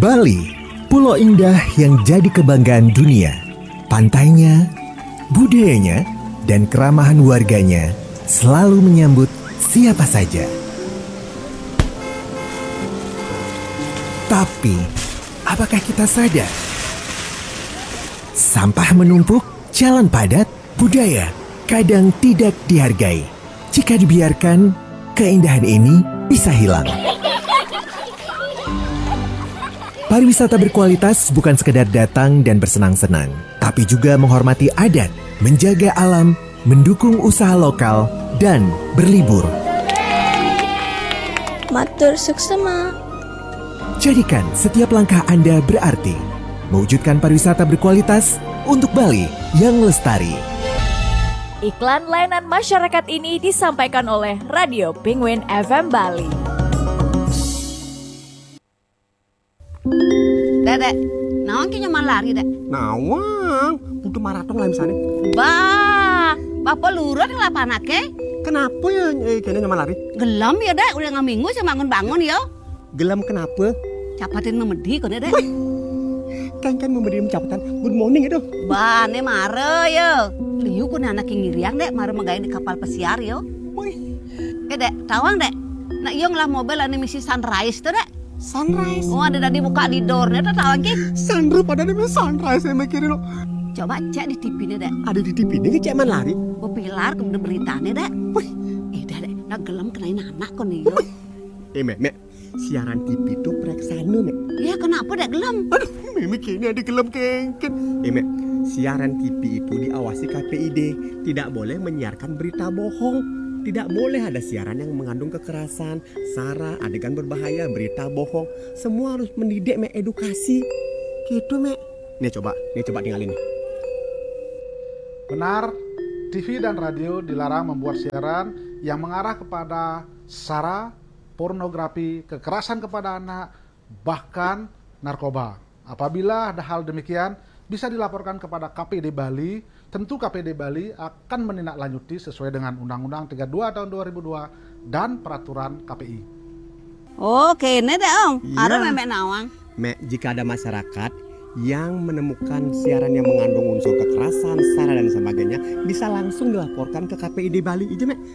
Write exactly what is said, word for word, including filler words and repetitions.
Bali, pulau indah yang jadi kebanggaan dunia. Pantainya, budayanya, dan keramahan warganya selalu menyambut siapa saja. Tapi, apakah kita sadar? Sampah menumpuk, jalan padat, budaya kadang tidak dihargai. Jika dibiarkan, keindahan ini bisa hilang. Pariwisata berkualitas bukan sekedar datang dan bersenang-senang, tapi juga menghormati adat, menjaga alam, mendukung usaha lokal, dan berlibur. Matur suksema. Jadikan setiap langkah Anda berarti, mewujudkan pariwisata berkualitas untuk Bali yang lestari. Iklan layanan masyarakat ini disampaikan oleh Radio Penguin F M Bali. Dek, nawang ki nyaman lari, Dek. Nawang, butuh maraton lah misalnya. Bah, bapak lurut yang lapanake. Kenapa ya eh, kayaknya nyaman lari? Gelam ya, Dek, udah ngaminggu saya bangun-bangun ya. Gelam kenapa? Capatin memedi kok, Dek. Kan kan memberi ucapatan good morning itu. Bah, ne mare ya. Liu ku anak yang ngiriang, Dek, mare megain di kapal pesiar yo. Eh, Dek, tawang, Dek. Nak iyo ngelah mobil ane misi Sunrise tuh, Dek. Sunrise. Oh, ada tadi buka di door-nya tuh tawang ki. Sunroof ada di sunrise saya mikirin lo. Coba cek di T V-nya, Dek. Ada di T V ini cek man lari. Oh, pilar kemudian beritanya, Dek. Wih, eh, Dek, nak gelam kenain anak kok nih yo. Eh, Mek, Mek. Siaran T V itu preksana, Mek. Ya, kenapa, Dek, gelam? Aduh, Mimi kini ada gelam kengken. Eh, Mek, siaran T V itu diawasi K P I D. Tidak boleh menyiarkan berita bohong. Tidak boleh ada siaran yang mengandung kekerasan, sara, adegan berbahaya, berita bohong. Semua harus mendidik, Mek, edukasi. Gitu, Mek. Nih coba, nih coba tinggalin nih. Benar, T V dan radio dilarang membuat siaran yang mengarah kepada sara, pornografi, kekerasan kepada anak, bahkan narkoba. Apabila ada hal demikian, bisa dilaporkan kepada K P I D Bali. Tentu K P I D Bali akan menindaklanjuti sesuai dengan Undang-Undang tiga puluh dua tahun dua ribu dua dan peraturan K P I. Oke, ini deh om. Iya. Ada memek nawang. Mek, jika ada masyarakat yang menemukan siaran yang mengandung unsur kekerasan, sara dan sebagainya, bisa langsung dilaporkan ke K P I D Bali. Ije, Mek.